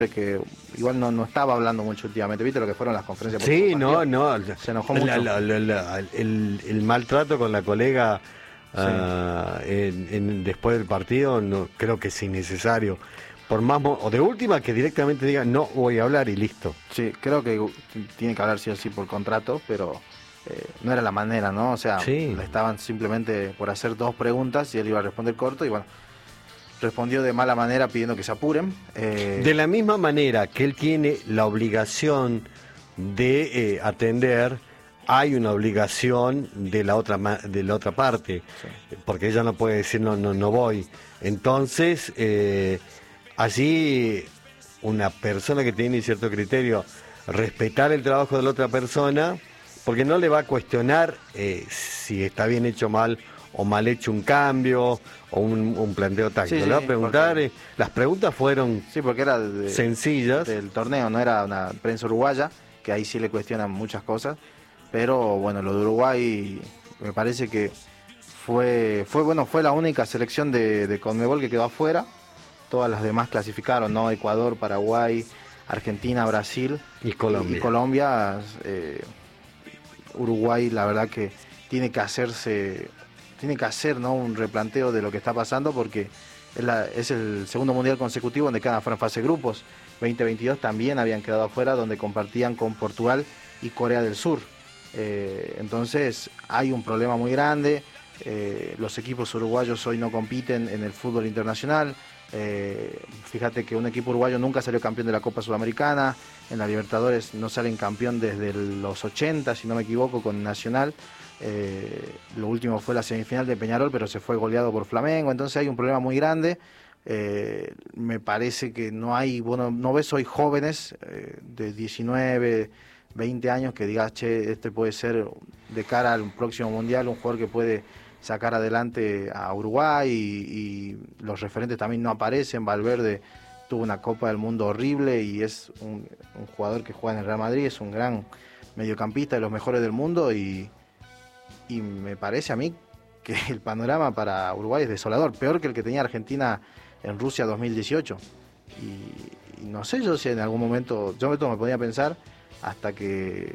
que igual no estaba hablando mucho últimamente. ¿Viste lo que fueron las conferencias? Sí, no. Se enojó mucho. El maltrato con la colega Sí. después del partido, no creo que es innecesario. Por más o de última que directamente diga no voy a hablar y listo. Sí, creo que tiene que hablar sí o sí por contrato, pero no era la manera, ¿no? O sea, Sí. le estaban simplemente por hacer 2 preguntas y él iba a responder corto y bueno, respondió de mala manera pidiendo que se apuren. De la misma manera que él tiene la obligación de atender, hay una obligación de la otra parte, Sí. porque ella no puede decir no voy. Entonces, allí una persona que tiene cierto criterio, respetar el trabajo de la otra persona, porque no le va a cuestionar si está bien hecho o mal hecho un cambio o un planteo táctico. Sí, Le va a preguntar, porque... las preguntas fueron Sí, porque era sencillas. del torneo, no era una prensa uruguaya, que ahí sí le cuestionan muchas cosas, pero bueno, lo de Uruguay me parece que fue la única selección de Conmebol que quedó afuera. Todas las demás clasificaron, ¿no? Ecuador, Paraguay, Argentina, Brasil Y Colombia. y Colombia. Uruguay, la verdad que tiene que hacer, ¿no? Un replanteo de lo que está pasando, porque es el segundo mundial consecutivo donde quedan afuera en fase de grupos. 2022 también habían quedado afuera, donde compartían con Portugal y Corea del Sur. Entonces hay un problema muy grande. Los equipos uruguayos hoy no compiten en el fútbol internacional. Fíjate que un equipo uruguayo nunca salió campeón de la Copa Sudamericana. En la Libertadores no salen campeón desde los 80, si no me equivoco, con Nacional. Lo último fue la semifinal de Peñarol, pero se fue goleado por Flamengo. Entonces hay un problema muy grande. Me parece que no ves hoy jóvenes de 19, 20 años que digas, che, este puede ser de cara al próximo mundial un jugador que puede sacar adelante a Uruguay, y los referentes también no aparecen. Valverde tuvo una Copa del Mundo horrible y es un jugador que juega en el Real Madrid, es un gran mediocampista, de los mejores del mundo, y me parece a mí que el panorama para Uruguay es desolador, peor que el que tenía Argentina en Rusia 2018. Y no sé yo si en algún momento, yo me podía pensar hasta que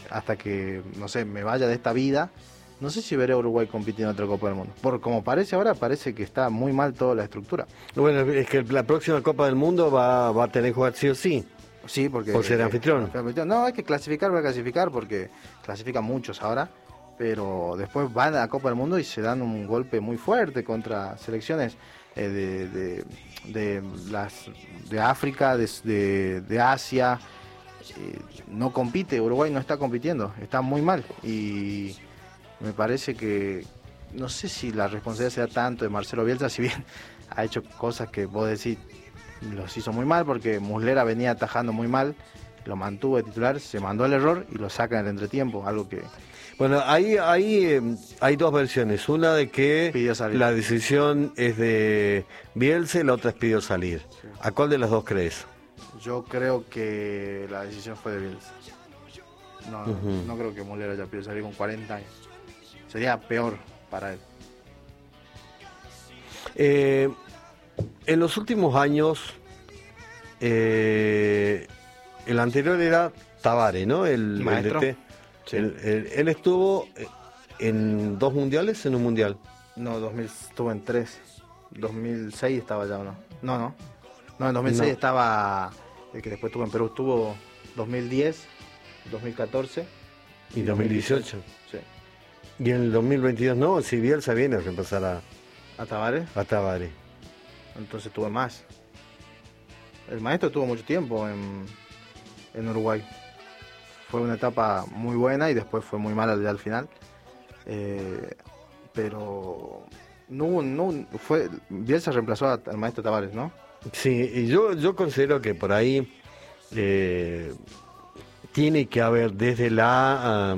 no sé, me vaya de esta vida. No sé si veré a Uruguay compitiendo en otra Copa del Mundo. Por como parece ahora, parece que está muy mal toda la estructura. Bueno, es que la próxima Copa del Mundo va a tener que jugar sí o sí. Sí, porque... Por ser anfitrión. No, hay que clasificar, porque clasifican muchos ahora, pero después van a la Copa del Mundo y se dan un golpe muy fuerte contra selecciones de África, de Asia. No compite, Uruguay no está compitiendo, está muy mal, y me parece que no sé si la responsabilidad sea tanto de Marcelo Bielsa, si bien ha hecho cosas que vos decís los hizo muy mal, porque Muslera venía atajando muy mal, lo mantuvo de titular, se mandó el error y lo saca en el entretiempo, algo que... Bueno, ahí hay dos versiones, una de que la decisión es de Bielsa y la otra es pidió salir. Sí. ¿A cuál de las dos crees? Yo creo que la decisión fue de Bielsa. No creo que Muslera haya pedido salir con 40 años. Sería peor para él. En los últimos años, el anterior era Tabárez, ¿no? El maestro. DT. Sí. Él estuvo en 2 mundiales, en un mundial. No, estuvo en 3. 2006 estaba ya, ¿o no? No, en 2006 estaba el que después estuvo en Perú. Estuvo 2010, 2014 y 2018. Sí. Y en el 2022 no, si Bielsa viene a reemplazar ¿A Tabárez? A Tabárez. Entonces tuvo más. El maestro tuvo mucho tiempo en Uruguay. Fue una etapa muy buena y después fue muy mala al final. Pero Bielsa reemplazó al maestro Tabárez, ¿no? Sí, y yo considero que por ahí tiene que haber desde la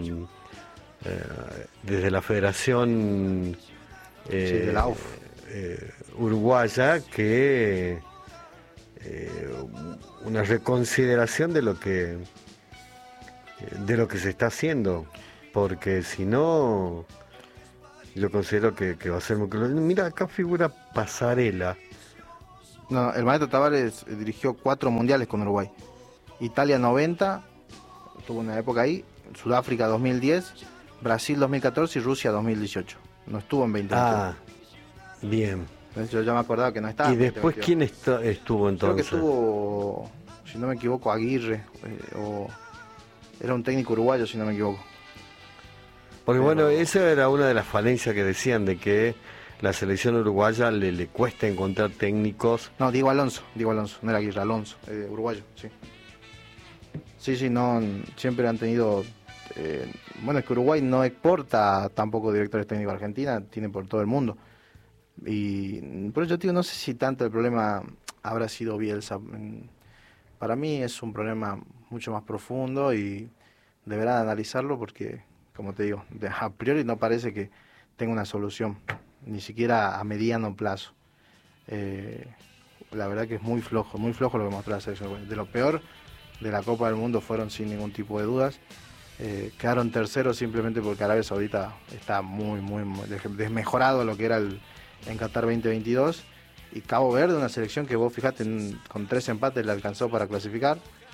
Federación de la UF. Uruguaya que una reconsideración de lo que se está haciendo, porque si no yo considero que va a ser muy... Mira, acá figura Pasarela, No, el maestro Tavares dirigió 4 mundiales con Uruguay. Italia 90, tuvo una época ahí, Sudáfrica 2010, Brasil 2014 y Rusia 2018. No estuvo en 2021. Ah, bien. Entonces yo ya me acordaba que no estaba. ¿Y después quién estuvo entonces? Creo que estuvo, si no me equivoco, Aguirre, o era un técnico uruguayo, si no me equivoco. Porque bueno, esa era una de las falencias que decían, de que la selección uruguaya le cuesta encontrar técnicos. No, Diego Alonso, no era Aguirre, Alonso, uruguayo, sí. Sí, no, siempre han tenido... bueno, es que Uruguay no exporta tampoco directores técnicos a Argentina, tiene por todo el mundo. Y por eso yo digo, no sé si tanto el problema habrá sido Bielsa. Para mí es un problema mucho más profundo y deberá analizarlo porque, como te digo, a priori no parece que tenga una solución, ni siquiera a mediano plazo. La verdad que es muy flojo lo que mostró la selección. De lo peor de la Copa del Mundo fueron sin ningún tipo de dudas. Quedaron terceros simplemente porque Arabia Saudita está muy desmejorado a lo que era en Qatar 2022. Y Cabo Verde, una selección que vos fijate, con 3 empates le alcanzó para clasificar.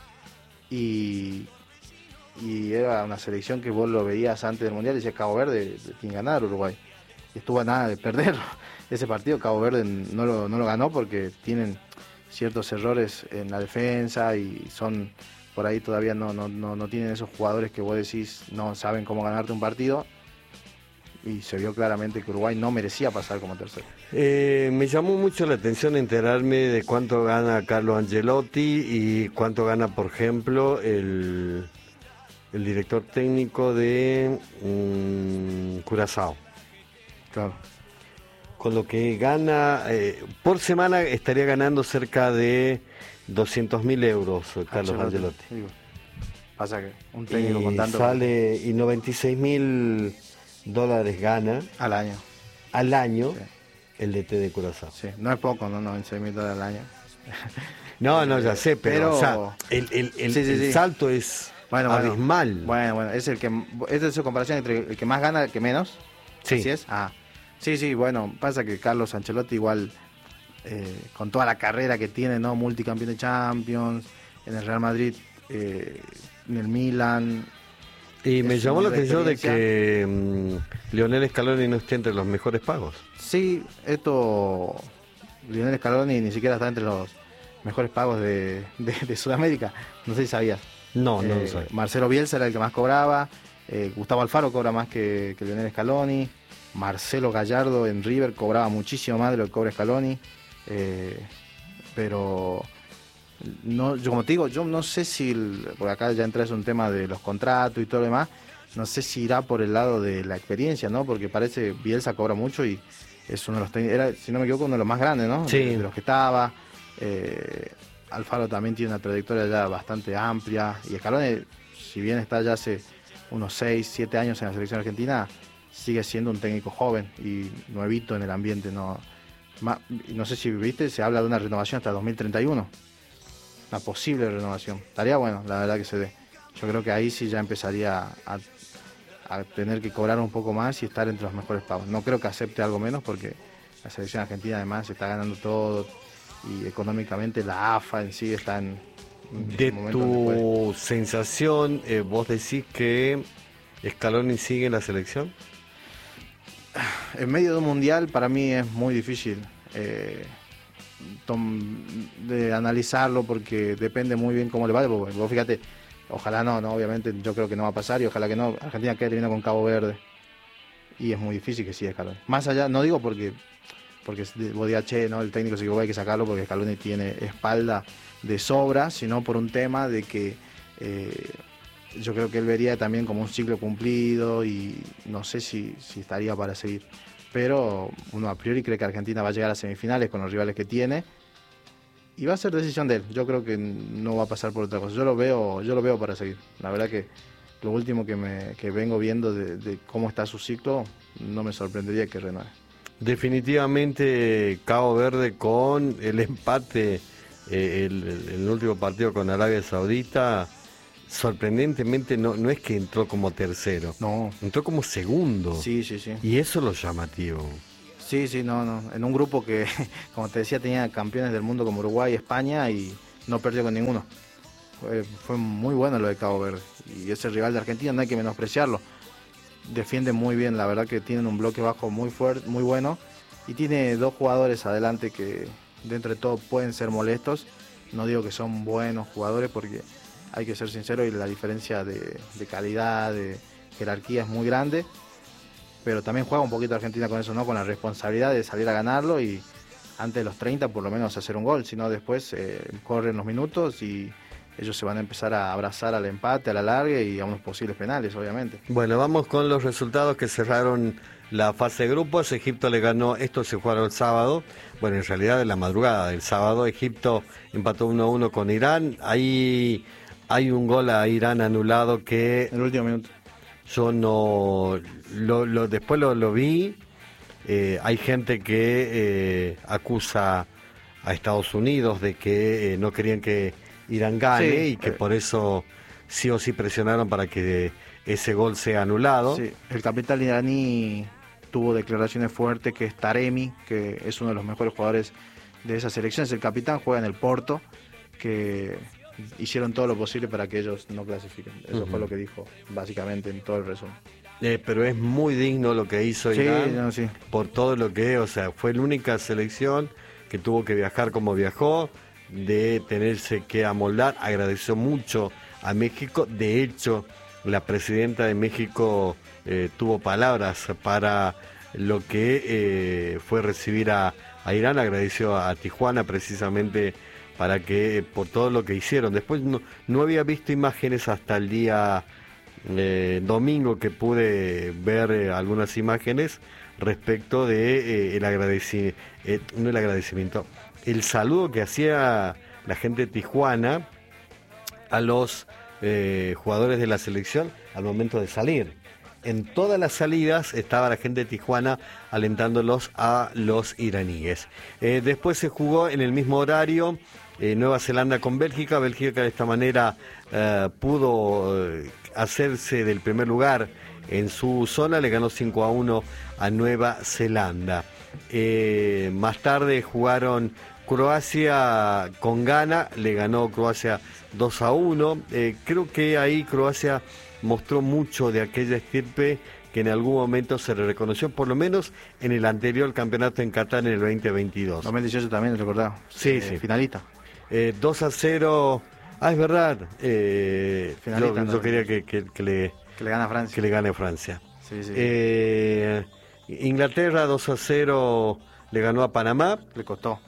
Y era una selección que vos lo veías antes del Mundial y decías Cabo Verde tiene que ganar Uruguay. Y estuvo a nada de perder ese partido. Cabo Verde no lo ganó porque tienen ciertos errores en la defensa y son por ahí todavía no tienen esos jugadores que vos decís no saben cómo ganarte un partido. Y se vio claramente que Uruguay no merecía pasar como tercero. Me llamó mucho la atención enterarme de cuánto gana Carlo Ancelotti y cuánto gana, por ejemplo, el director técnico de Curazao. Claro. Con lo que gana, por semana estaría ganando cerca de 200.000 euros Carlos Ancelotti. Digo, pasa que un técnico con tanto... Sale, y $96.000 gana al año sí. El DT de Curazao. Sí, no es poco, ¿no? $96.000 al año. No, ya sé, pero o sea, el salto es abismal. Bueno, es su comparación entre el que más gana y el que menos. Sí. ¿Así es? Ah. Sí, bueno, pasa que Carlos Ancelotti igual, con toda la carrera que tiene, ¿no? Multicampeón de Champions, en el Real Madrid, en el Milan... Y me llamó la atención de que Lionel Scaloni no esté entre los mejores pagos. Sí, Lionel Scaloni ni siquiera está entre los mejores pagos de Sudamérica. No sé si sabías. No lo sabía. Marcelo Bielsa era el que más cobraba. Gustavo Alfaro cobra más que Lionel Scaloni. Marcelo Gallardo en River cobraba muchísimo más de lo que cobra Scaloni. Pero... No, yo como te digo, yo no sé si, por acá ya entra un tema de los contratos y todo lo demás, no sé si irá por el lado de la experiencia, ¿no? Porque parece Bielsa cobra mucho y es uno de los técnicos, era, si no me equivoco, uno de los más grandes, ¿no? Sí. De los que estaba. Alfaro también tiene una trayectoria ya bastante amplia y Scaloni, si bien está ya hace unos 6, 7 años en la selección argentina, sigue siendo un técnico joven y nuevito en el ambiente, ¿no? No sé si viste, se habla de una renovación hasta 2031. Una posible renovación. Estaría bueno, la verdad que se dé. Yo creo que ahí sí ya empezaría a tener que cobrar un poco más y estar entre los mejores pagos. No creo que acepte algo menos porque la selección argentina además está ganando todo y económicamente la AFA en sí está en de tu sensación, ¿vos decís que Scaloni sigue en la selección? En medio de un mundial para mí es muy difícil de analizarlo porque depende muy bien cómo le vaya. Vos fíjate, ojalá no, obviamente yo creo que no va a pasar y ojalá que no. Argentina quede terminando con Cabo Verde y es muy difícil que siga Scaloni. Más allá, no digo porque vos digas, che, no, el técnico se equivocó, hay que sacarlo porque Scaloni tiene espalda de sobra, sino por un tema de que yo creo que él vería también como un ciclo cumplido y no sé si estaría para seguir. Pero uno a priori cree que Argentina va a llegar a semifinales con los rivales que tiene y va a ser decisión de él. Yo creo que no va a pasar por otra cosa. Yo lo veo para seguir. La verdad que lo último que vengo viendo de cómo está su ciclo, no me sorprendería que renueve. Definitivamente Cabo Verde con el empate, el último partido con Arabia Saudita, sorprendentemente no es que entró como tercero, no, entró como segundo. Sí. Y eso es lo llamativo. Sí, sí, no. En un grupo que, como te decía, tenía campeones del mundo como Uruguay y España y no perdió con ninguno. Fue muy bueno lo de Cabo Verde. Y ese rival de Argentina no hay que menospreciarlo. Defiende muy bien, la verdad que tienen un bloque bajo muy fuerte, muy bueno. Y tiene dos jugadores adelante que dentro de todo pueden ser molestos. No digo que son buenos jugadores porque hay que ser sincero y la diferencia de calidad, de jerarquía es muy grande. Pero también juega un poquito Argentina con eso, ¿no? Con la responsabilidad de salir a ganarlo y antes de los 30 por lo menos hacer un gol. Si no después corren los minutos y ellos se van a empezar a abrazar al empate, a la larga y a unos posibles penales, obviamente. Bueno, vamos con los resultados que cerraron la fase de grupos. Egipto le ganó, esto se jugaron el sábado, bueno, en realidad en la madrugada del sábado. Egipto empató 1-1 con Irán. Ahí hay un gol a Irán anulado que... En el último minuto. Yo no... después lo vi. Hay gente que acusa a Estados Unidos de que no querían que Irán gane, sí, y que por eso sí o sí presionaron para que ese gol sea anulado. Sí, el capitán iraní tuvo declaraciones fuertes, que es Taremi, que es uno de los mejores jugadores de esa selección, es el capitán, juega en el Porto, que hicieron todo lo posible para que ellos no clasifiquen. Eso fue lo que dijo básicamente en todo el resumen. Pero es muy digno lo que hizo Irán, sí. Por todo lo que, o sea, fue la única selección que tuvo que viajar como viajó, de tenerse que amoldar. Agradeció mucho a México. De hecho, la presidenta de México tuvo palabras para lo que fue recibir a Irán. Agradeció a Tijuana precisamente para que por todo lo que hicieron. Después no había visto imágenes hasta el día domingo, que pude ver algunas imágenes respecto de el saludo que hacía la gente de Tijuana a los jugadores de la selección al momento de salir. En todas las salidas estaba la gente de Tijuana alentándolos a los iraníes. Después se jugó en el mismo horario Nueva Zelanda con Bélgica. Bélgica de esta manera pudo hacerse del primer lugar en su zona, le ganó 5-1 a Nueva Zelanda. Más tarde jugaron Croacia con Ghana, le ganó Croacia 2-1. Creo que ahí Croacia mostró mucho de aquella estirpe que en algún momento se le reconoció, por lo menos en el anterior campeonato en Qatar en el 2022. 2018 también, recordado. Sí. Finalista. 2-0. Ah, es verdad. Yo quería que le gane a Francia. Que le gane a Francia. Sí. Inglaterra 2-0 le ganó a Panamá. Le costó,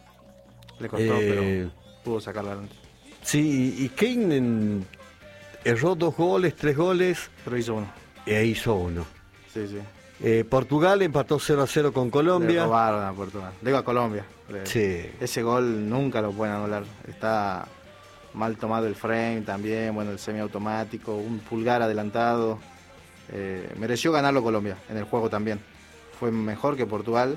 pero pudo sacarla adelante. Sí, y Kane erró 2 goles, 3 goles. Pero hizo uno. Hizo uno. Sí. Portugal empató 0-0 con Colombia. Le robaron a Portugal. Digo a Colombia. Sí. Ese gol nunca lo pueden anular. Está mal tomado el frame también, bueno, el semiautomático, un pulgar adelantado. Mereció ganarlo Colombia en el juego también. Fue mejor que Portugal.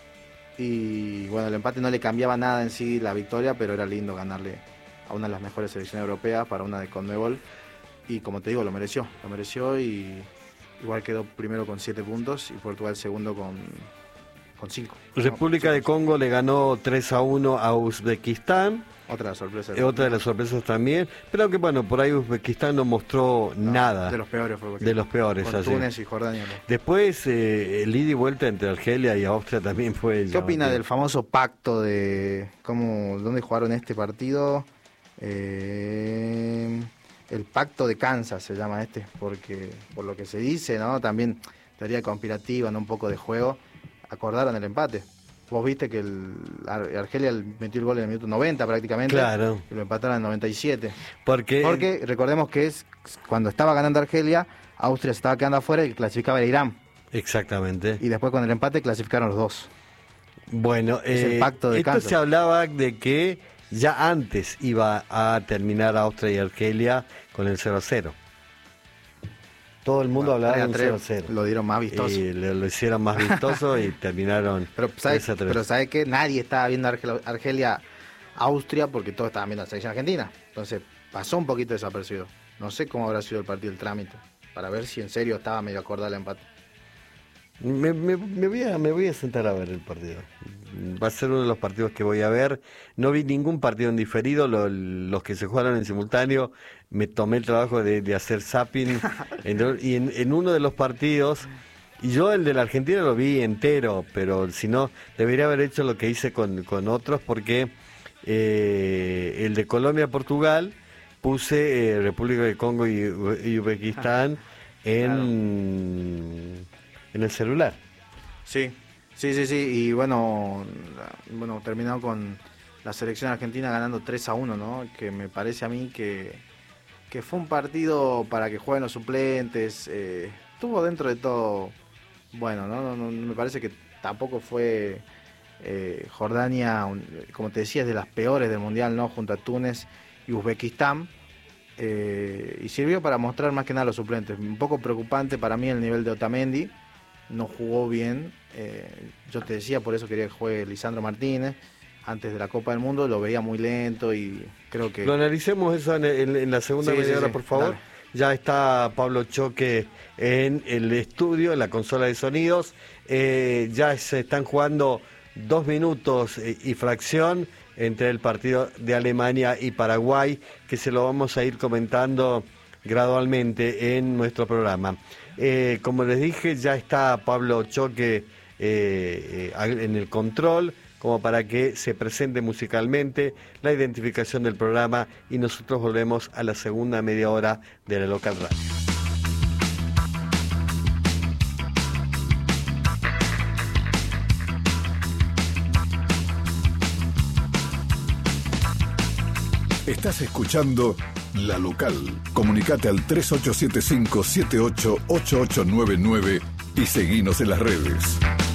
Y bueno, el empate no le cambiaba nada en sí la victoria, pero era lindo ganarle a una de las mejores selecciones europeas para una de Conmebol. Y como te digo, lo mereció y igual quedó primero con 7 puntos y Portugal segundo con 5. República de Congo le ganó 3-1 a Uzbekistán. Otra de las sorpresas. Otra de las sorpresas también. Pero que bueno, por ahí Uzbekistán no mostró nada. De los peores fue. De los peores. Con Túnez y Jordania. Después, el ida y vuelta entre Argelia y Austria también fue... ¿Qué opina del famoso pacto de dónde jugaron este partido? El pacto de Kansas se llama porque por lo que se dice, ¿no? También teoría conspirativa, ¿no? Un poco de juego. Acordaron el empate. Vos viste que Argelia metió el gol en el minuto 90 prácticamente. Claro. Y lo empataron en el 97. Porque recordemos que cuando estaba ganando Argelia, Austria se estaba quedando afuera y clasificaba a Irán. Exactamente. Y después con el empate clasificaron los dos. Bueno, es el pacto de esto Kansas. Se hablaba de que ya antes iba a terminar Austria y Argelia con el 0-0. Todo el mundo hablaba de un 0-0. Lo dieron más vistoso. Y lo hicieron más vistoso y terminaron. Pero ¿sabes qué? Nadie estaba viendo Argelia-Austria porque todos estaban viendo la selección argentina. Entonces pasó un poquito desapercibido. No sé cómo habrá sido el partido, el trámite, para ver si en serio estaba medio acordado el empate. Me voy a sentar a ver el partido. Va a ser uno de los partidos que voy a ver. No vi ningún partido en diferido. Los que se jugaron en simultáneo, me tomé el trabajo de hacer zapping. Y en uno de los partidos, y yo el de la Argentina lo vi entero, pero si no, debería haber hecho lo que hice con otros, porque el de Colombia-Portugal puse República del Congo y Uzbekistán en el celular. Sí, y bueno, terminado con la selección argentina ganando 3-1, ¿no? Que me parece a mí que fue un partido para que jueguen los suplentes, estuvo dentro de todo, bueno, no me parece que tampoco fue Jordania, como te decía, es de las peores del Mundial, ¿no? Junto a Túnez y Uzbekistán. Y sirvió para mostrar más que nada los suplentes. Un poco preocupante para mí el nivel de Otamendi, no jugó bien. Yo te decía, por eso quería que juegue Lisandro Martínez antes de la Copa del Mundo, lo veía muy lento y creo que... Lo analicemos eso en la segunda media hora, por favor. Dale. Ya está Pablo Choque en el estudio, en la consola de sonidos. Ya se están jugando 2 minutos y fracción entre el partido de Alemania y Paraguay, que se lo vamos a ir comentando gradualmente en nuestro programa. Como les dije, ya está Pablo Choque en el control, como para que se presente musicalmente la identificación del programa, y nosotros volvemos a la segunda media hora de la Local Radio. Estás escuchando La Local. Comunicate al 3875-788899 y seguinos en las redes.